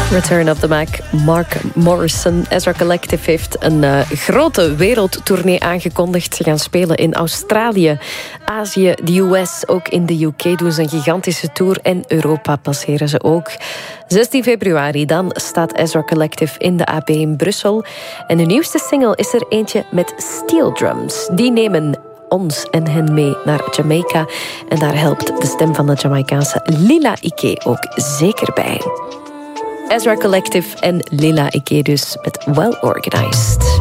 Return of the Mac, Mark Morrison. Ezra Collective heeft een grote wereldtournee aangekondigd. Ze gaan spelen in Australië, Azië, de US. Ook in de UK doen ze een gigantische tour. En Europa passeren ze ook. 16 februari, dan staat Ezra Collective in de AB in Brussel. En de nieuwste single is er eentje met steel drums. Die nemen ons en hen mee naar Jamaica. En daar helpt de stem van de Jamaicaanse Lila Iké ook zeker bij. Ezra Collective en Lila Iké dus met Well Organized.